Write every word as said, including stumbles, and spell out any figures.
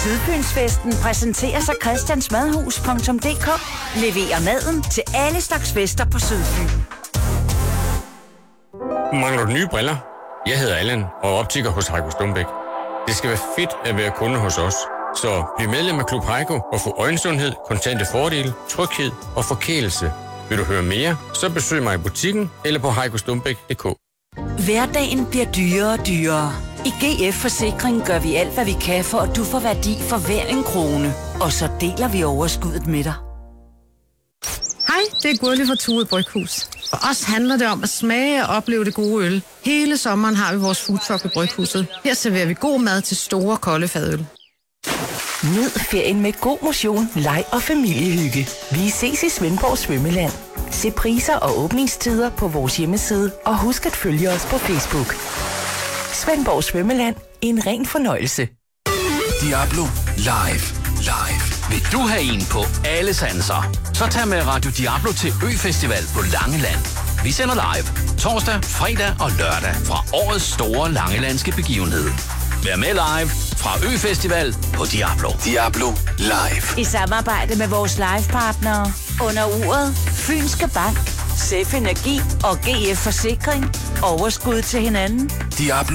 Sydfynsfesten præsenterer sig Christians Madhus punktum d k. Leverer maden til alle slags fester på Sydfyn. Mangler du nye briller? Jeg hedder Allan og er optiker hos Heiko Stumbæk. Det skal være fedt at være kunde hos os. Så bliv medlem af Klub Heiko og få øjensundhed, kontante fordele, tryghed og forkælelse. Vil du høre mere, så besøg mig i butikken eller på heiko stumbæk punktum d k. Hverdagen bliver dyrere og dyrere. I G F Forsikring gør vi alt, hvad vi kan, for at du får værdi for hver en krone. Og så deler vi overskuddet med dig. Hej, det er Gurli fra Tuet Bryghus. For os handler det om at smage og opleve det gode øl. Hele sommeren har vi vores foodtruck ved Bryghuset. Her serverer vi god mad til store, kolde fadøl. Nyd ferien med god motion, leg og familiehygge. Vi ses i Svendborg Svømmeland. Se priser og åbningstider på vores hjemmeside, og husk at følge os på Facebook. Svendborg Svømmeland. En ren fornøjelse. Diablo Live. Live. Vil du have en på alle sanser? Så tag med Radio Diablo til Ø-festival på Langeland. Vi sender live torsdag, fredag og lørdag fra årets store langelandske begivenhed. Vær med live fra Ø-festival på Diablo. Diablo Live. I samarbejde med vores livepartnere under uret Fynske Bank, Sef Energi og G F Forsikring. Overskud til hinanden. Diablo.